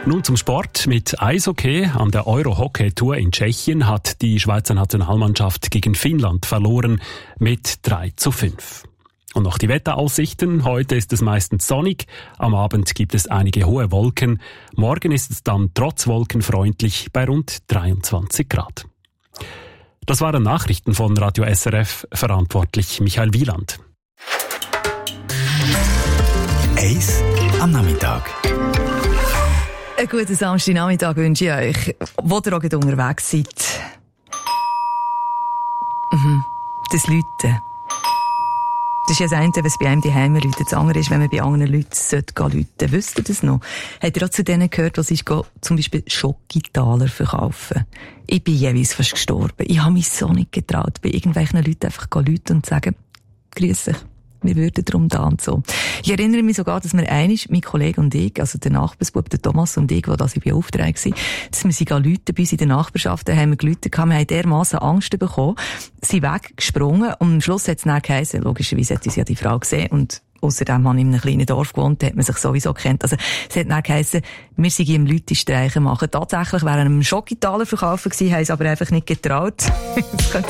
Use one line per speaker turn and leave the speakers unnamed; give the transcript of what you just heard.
Nun zum Sport. Mit Eishockey an der Euro-Hockey-Tour in Tschechien hat die Schweizer Nationalmannschaft gegen Finnland verloren mit 3:5. Und noch die Wetteraussichten. Heute ist es meistens sonnig. Am Abend gibt es einige hohe Wolken. Morgen ist es dann trotz Wolken freundlich bei rund 23 Grad. Das waren Nachrichten von Radio SRF, verantwortlich Michael Wieland.
Eis am Nachmittag.
Einen guten Samstagnachmittag wünsche ich euch, wo ihr auch unterwegs seid. Das Läuten. Das ist ja das eine, wenn es bei einem daheim läutet. Das andere ist, wenn man bei anderen Leuten läuten sollte. Wisst ihr das noch? Habt ihr auch zu denen gehört, was ich zum Beispiel Schokitaler verkaufen? Ich bin jeweils fast gestorben. Ich habe mich so nicht getraut, bei irgendwelchen Leuten einfach läuten und sagen, grüß dich. Wir würden darum da und so. Ich erinnere mich sogar, dass wir einmal, mein Kollege und ich, also der Nachbarsbub, der Thomas und ich, der das beauftragt war, dass wir sie läuten bei uns in der Nachbarschaft, da haben wir geläutet, wir haben dermassen Angst bekommen, sind weggesprungen und am Schluss hat es dann geheißen, logischerweise hat uns ja die Frau gesehen und außerdem habe ich in einem kleinen Dorf gewohnt, da hat man sich sowieso gekannt. Also, es hat dann geheißen, wir sind im Leute-Streichen machen. Tatsächlich wären wir einen Schokitaler verkaufen gewesen, haben es aber einfach nicht getraut.